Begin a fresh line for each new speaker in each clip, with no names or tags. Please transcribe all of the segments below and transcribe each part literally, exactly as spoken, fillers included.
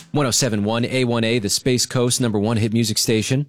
one oh seven point one A one A, the Space Coast number one hit music station.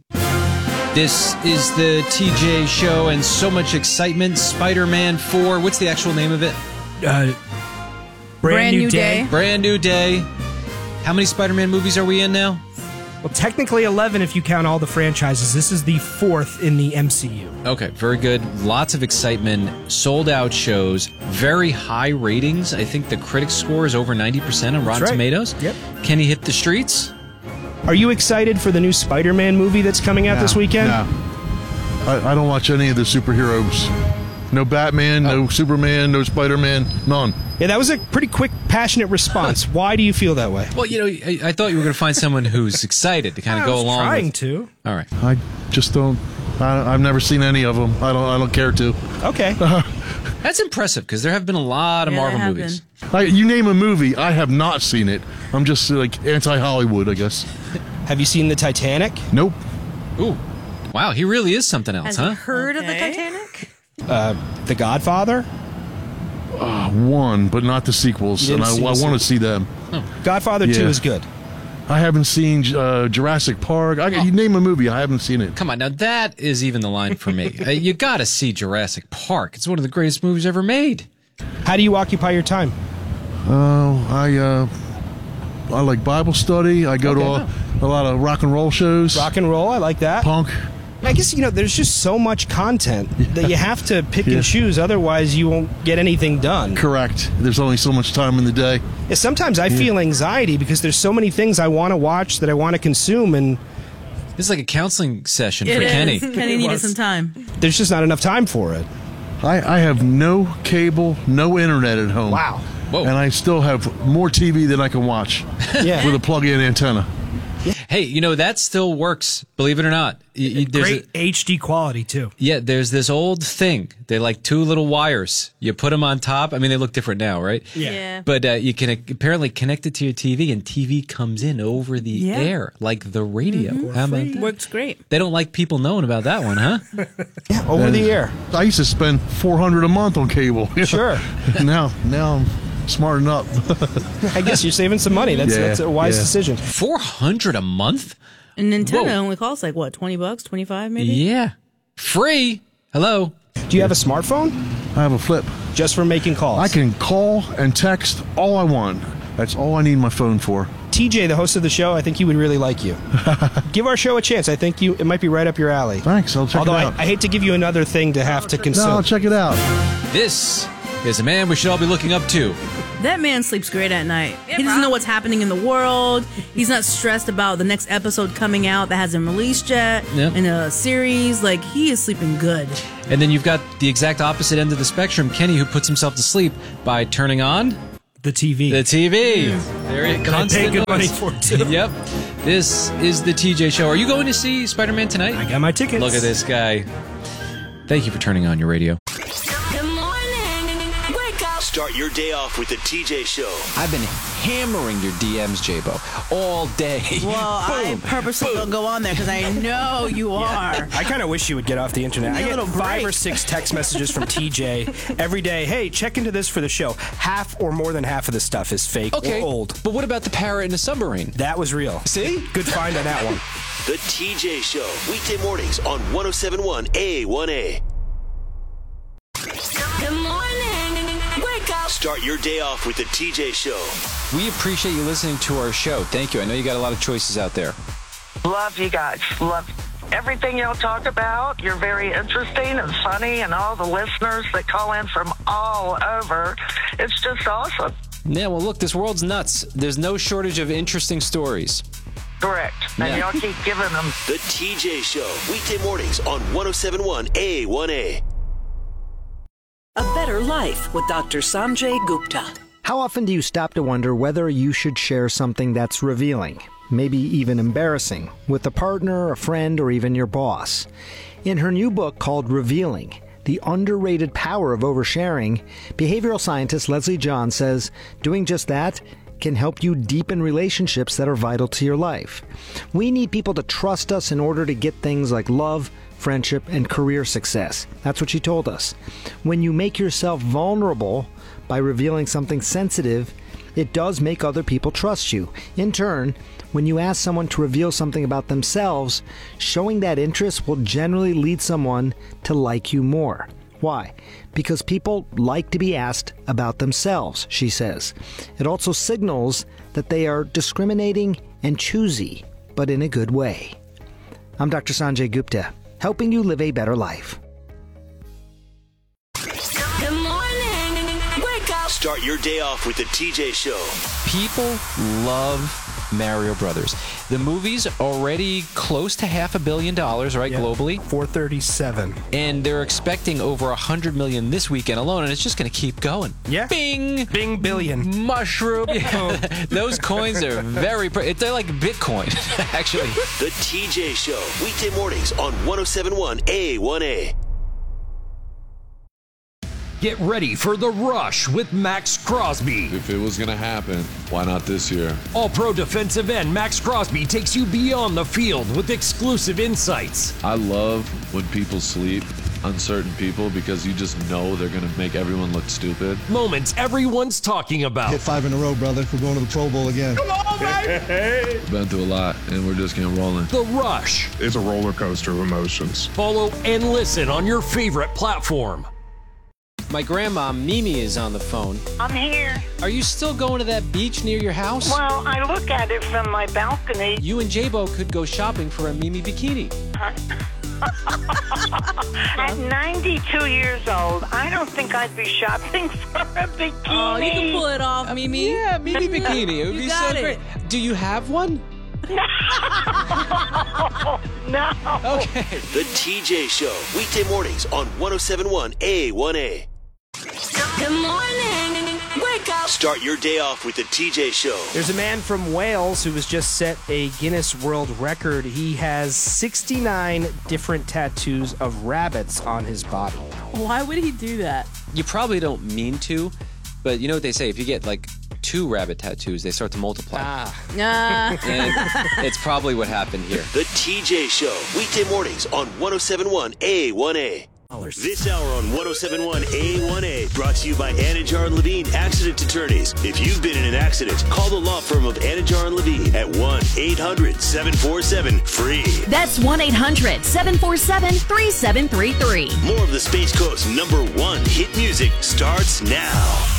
This is the T J Show and so much excitement. Spider-Man four. What's the actual name of it?
Uh, brand, brand new, new day.
day. Brand new day. How many Spider-Man movies are we in now?
Well, technically eleven if you count all the franchises. This is the fourth in the M C U.
Okay, very good. Lots of excitement. Sold out shows. Very high ratings. I think the critic score is over ninety percent on Rotten
That's right.
Tomatoes.
Yep.
Can he hit the streets?
Are you excited for the new Spider-Man movie that's coming out
no,
this weekend?
No. I, I don't watch any of the superheroes. No Batman, oh. no Superman, no Spider-Man, none.
Yeah, that was a pretty quick, passionate response. Why do you feel that way?
Well, you know, I, I thought you were going to find someone who's excited to kind of
I
go
was
along.
Trying
with...
to.
All right.
I just don't. I, I've never seen any of them. I don't. I don't care to.
Okay.
That's impressive because there have been a lot of
yeah,
Marvel movies.
I, you name a movie, I have not seen it. I'm just like anti-Hollywood, I guess.
Have you seen the Titanic?
Nope.
Ooh, wow, he really is something else,
Has
huh?
you heard
okay.
of the Titanic?
Uh, The Godfather?
Uh, one, but not the sequels,
You
and
didn't
I,
see
I
the
want to see them.
Godfather
Yeah.
two is good.
I haven't seen uh, Jurassic Park. I,
Oh.
You name a movie, I haven't seen it.
Come on, now that is even the line for me. uh, you got to see Jurassic Park. It's one of the greatest movies ever made.
How do you occupy your time?
Oh, I uh, I like Bible study. I go
Okay.
to a, a lot of rock and roll shows.
Rock and roll, I like that.
Punk.
I guess, you know, there's just so much content that you have to pick
Yeah.
and choose, otherwise you won't get anything done.
Correct. There's only so much time in the day.
Yeah, sometimes I feel anxiety because there's so many things I want to watch that I want to consume, and
This is like a counseling session
It
for
is.
Kenny.
Kenny
It
needed
was.
some time.
there's just not enough time for it.
I, I have no cable, no internet at home.
Wow.
Whoa.
And I still have more T V than I can watch
Yeah.
with a plug-in antenna.
Hey, you know, that still works, believe it or not. Y- y- there's
Great
a-
H D quality, too.
yeah, there's this old thing. They're like two little wires. You put them on top. I mean, they look different now, right?
Yeah.
But uh, you can apparently connect it to your T V, and T V comes in over the
Yeah.
air, like the radio. How about that?
Works great.
They don't like people knowing about that one, huh?
Yeah, over the air.
I used to spend four hundred dollars a month on cable.
Sure.
now, now I'm smarting up.
I guess you're saving some money. That's,
Yeah,
that's a wise
yeah.
decision.
four hundred a month?
And Nintendo
Whoa.
only costs like, what, twenty bucks, twenty-five maybe?
Yeah. Free. Hello.
Do you have a smartphone?
I have a flip.
Just for making calls.
I can call and text all I want. That's all I need my phone for.
T J, the host of the show, I think he would really like you. Give our show a chance. I think you it might be right up your alley.
Thanks. I'll check
Although
it
I,
out.
I hate to give you another thing to have to
no,
consume.
I'll check it out.
This is a man we should all be looking up to.
That man sleeps great at night. He doesn't know what's happening in the world. He's not stressed about the next episode coming out that hasn't released yet
Yep.
in a series. Like, he is sleeping good.
And then you've got the exact opposite end of the spectrum, Kenny, who puts himself to sleep by turning on
The T V.
the T V. There it
I
constant
pay good money
noise.
for it, too.
Yep. This is the T J Show. Are you going to see Spider-Man tonight?
I got my tickets.
Look at this guy. Thank you for turning on your radio.
Good morning. Wake up.
Start your day off with the T J Show.
I've been hammering your D Ms, J-Bo, all day.
Well, I purposely don't go on there because I know you are.
I kind of wish you would get off the internet. I
Need a
get
little
five
break.
or six text messages from T J every day. Hey, check into this for the show. Half or more than half of the stuff is fake
Okay,
or old.
but what about the parrot in the submarine?
That was real.
See?
Good find on that one.
The T J Show. Weekday mornings on one oh seven point one A one A.
Good morning. Wake up.
Start your day off with the T J Show.
We appreciate you listening to our show. Thank you. I know you got a lot of choices out there.
Love you guys. Love everything y'all talk about. You're very interesting and funny, and all the listeners that call in from all over. It's just awesome.
Yeah, well, look, this world's nuts. There's no shortage of interesting stories.
Correct. And
Yeah.
y'all keep giving them.
The T J Show. Weekday mornings on one oh seven point one A one A.
A Better Life with Doctor Sanjay Gupta.
How often do you stop to wonder whether you should share something that's revealing, maybe even embarrassing, with a partner, a friend, or even your boss? In her new book called Revealing, The Underrated Power of Oversharing, behavioral scientist Leslie John says doing just that can help you deepen relationships that are vital to your life. We need people to trust us in order to get things like love, friendship, and career success. That's what she told us. When you make yourself vulnerable by revealing something sensitive, It does make other people trust you. In turn, when you ask someone to reveal something about themselves, showing that interest will generally lead someone to like you more. Why? Because people like to be asked about themselves, she says. It also signals that they are discriminating and choosy, but in a good way. I'm Doctor Sanjay Gupta, helping you live a better life.
Good morning. Wake up.
Start your day off with the T J Show.
People love Mario Brothers. The movie's already close to half a billion dollars, right,
Yeah.
globally?
four thirty-seven.
And they're expecting over a hundred million this weekend alone, and it's just going to keep going.
Yeah.
Bing!
Bing billion.
Mushroom. Those coins are very, pre- they're like Bitcoin, actually.
The T J Show. Weekday mornings on one oh seven point one A one A.
Get ready for The Rush with Max Crosby.
If it was going to happen, why not this year?
All-pro defensive end Max Crosby takes you beyond the field with exclusive insights.
I love when people sleep on certain people because you just know they're going to make everyone look stupid.
Moments everyone's talking about.
Hit five in a row, brother. We're going to the Pro Bowl again.
Come on, baby!
Been through a lot, and we're just getting rolling.
The Rush.
It's a roller coaster of emotions.
Follow and listen on your favorite platform.
My grandma, Mimi, is on the phone.
I'm here.
Are you still going to that beach near your house?
Well, I look at it from my balcony.
You and J-Bo could go shopping for a Mimi bikini.
At ninety-two years old, I don't think I'd be shopping for a bikini.
Oh, you can pull it off, Mimi.
Yeah, Mimi bikini. It would
You
be
got
so
it.
great. Do you have one?
No.
Okay.
The T J Show. Weekday mornings on one oh seven point one A one A.
Good morning. Wake up.
Start your day off with the T J Show.
There's a man from Wales who has just set a Guinness World Record. He has sixty-nine different tattoos of rabbits on his body.
Why would he do that?
You probably don't mean to, but you know what they say? If you get like two rabbit tattoos, they start to multiply.
Ah.
Ah.
And it's probably what happened here.
The T J Show. Weekday mornings on one oh seven point one A one A. This hour on one oh seven point one A one A brought to you by Anajar and Levine Accident Attorneys. If you've been in an accident, call the law firm of Anajar and Levine at one eight hundred seven four seven free.
That's one eight hundred seven four seven three seven three three.
More of the Space Coast's number one hit music starts now.